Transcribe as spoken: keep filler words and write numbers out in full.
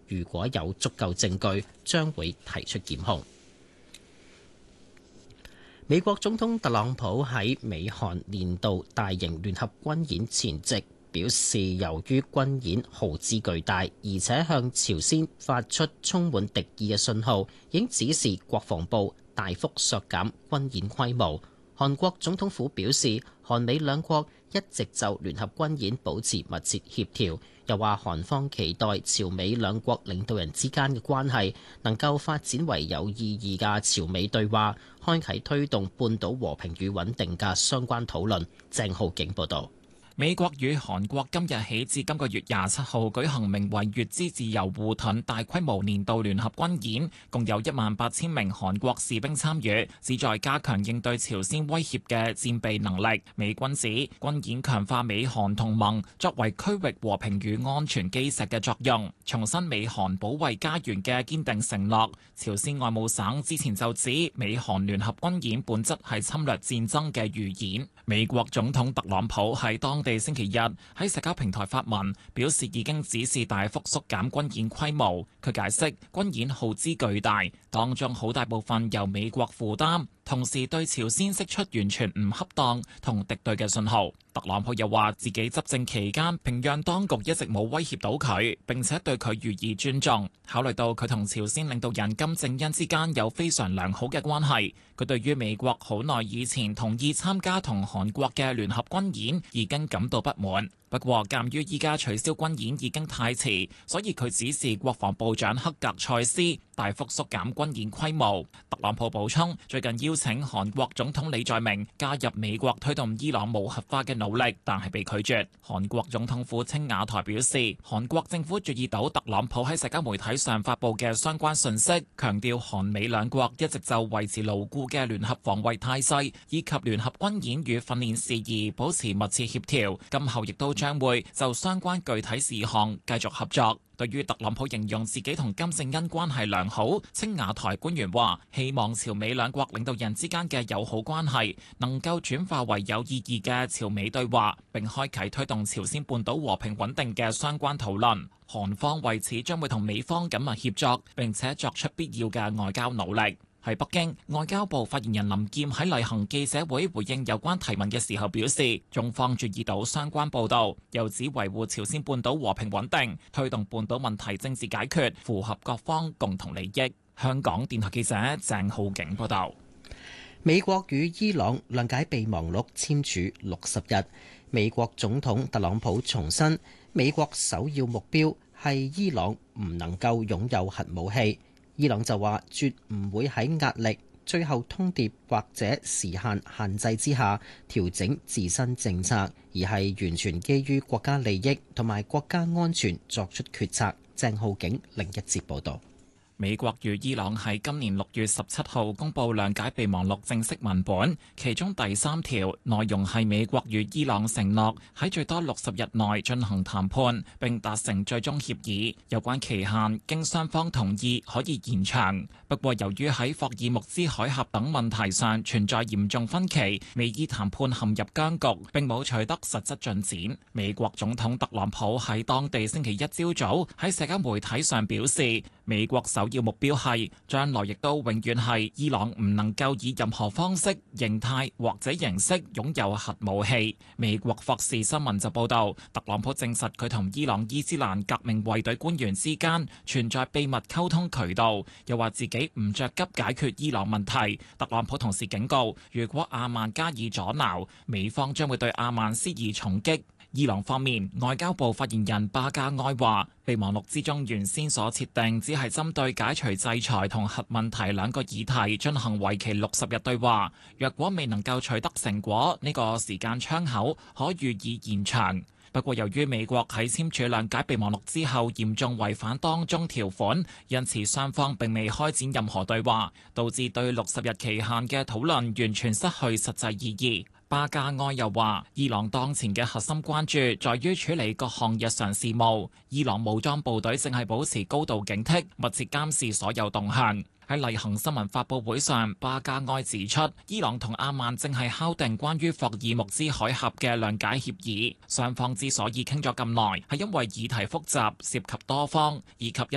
如果有足夠證據，將會提出檢控。美國總統特朗普喺美韓年度大型聯合軍演前夕表示，由於軍演耗資巨大，而且向朝鮮發出充滿敵意嘅信號，已經指示國防部大幅削減軍演規模。韓國總統府表示，韓美兩國一直就聯合軍演保持密切協調，又話韓方期待朝美兩國領導人之間嘅關係能夠發展為有意義嘅朝美對話，開啟推動半島和平與穩定嘅相關討論。鄭浩景報道。 美國與韓國今日起至今個月廿七號舉行名為乙支自由護盾大規模年度聯合軍演，共有一萬八千名韓國士兵參與，旨在加強應對朝鮮威脅嘅戰備能力。美軍指軍演強化美韓同盟作為區域和平與安全基石嘅作用，重申美韓保衛家園嘅堅定承諾。朝鮮外務省之前就指美韓聯合軍演本質係侵略戰爭嘅預演。美國總統特朗普喺當地星期日喺社交平台發文，表示已經指示大幅縮減軍演規模。佢解釋軍演耗資巨大，當中好大部分由美國負擔，同時對朝鮮釋出完全唔恰當同敵對嘅信號。特朗普又話自己執政期間，平壤當局一直冇威脅到佢，並且對佢予以尊重。考慮到佢同朝鮮領導人金正恩之間有非常良好嘅關係，佢對於美國好耐以前同意參加同韓國嘅聯合軍演已經感到不滿。不過，鑑於依家取消軍演已經太遲，所以佢指示國防部長克格塞斯大幅縮減軍演規模。特朗普補充，最近邀請韓國總統李在明加入美國推動伊朗無核化嘅努力，但係被拒絕。韓國總統府青瓦台表示，韓國政府注意到特朗普喺社交媒體上發布嘅相關信息，強調韓美兩國一直就維持牢固嘅聯合防衛態勢以及聯合軍演與訓練事宜保持密切協調，今後亦都將會就相關具體事項繼續合作。對於特朗普形容自己同金正恩關係良好，青瓦台官員話希望朝美兩國領導人之間嘅友好關係能夠轉化為有意義嘅朝美對話，並開啟推動朝鮮半島和平穩定嘅相關討論。韓方為此將會同美方緊密協作，並且作出必要嘅外交努力。喺北京，外交部發言人林劍喺例行記者會回應有關提問嘅時候表示，中方注意到相關報導，又指維護朝鮮半島和平穩定、推動半島問題政治解決，符合各方共同利益。香港電台記者鄭浩景報道。 美國與伊朗諒解備忘錄簽署六十日，美國總統特朗普重申，美國首要目標係伊朗唔能夠擁有核武器。伊朗就話絕唔會喺壓力、最後通牒或者時限限制之下調整自身政策，而係完全基於國家利益同埋國家安全作出決策。鄭浩景另一節報導。 美國與伊朗喺今年六月十七號公布諒解備忘錄正式文本，其中第三條內容係美國與伊朗承諾喺最多六十日內進行談判並達成最終協議，有關期限經雙方同意可以延長。不過由於喺霍爾木茲海峽等問題上存在嚴重分歧，美伊談判陷入僵局，並冇取得實質進展。美國總統特朗普喺當地星期一朝早喺社交媒體上表示，美國首要目標係將來亦都永遠係伊朗唔能夠以任何方式、形態或者形式擁有核武器。美國霍士新聞就報道，特朗普證實佢同伊朗伊斯蘭革命衛隊官員之間存在秘密溝通渠道，又話自己唔着急解決伊朗問題。特朗普同時警告，如果阿曼加以阻撓，美方將會對阿曼施以重擊。伊朗方面，外交部發言人巴加埃話，備忘錄之中原先所設定只係針對解除制裁同核問題兩個議題進行為期六十日對話，若果未能夠取得成果，呢個時間窗口可予以延長。不過由於美國喺簽署諒解備忘錄之後嚴重違反當中條款，因此雙方並未開展任何對話，導致對六十日期限嘅討論完全失去實際意義。巴加埃又話，伊朗當前嘅核心關注在於處理各項日常事務，伊朗武裝部隊正係保持高度警惕，密切監視所有動向。喺例行新聞發佈會上，巴加埃指出，伊朗同阿曼正係敲定關於霍爾木茲海峽嘅諒解協議，雙方之所以傾咗咁耐，係因為議題複雜，涉及多方，以及一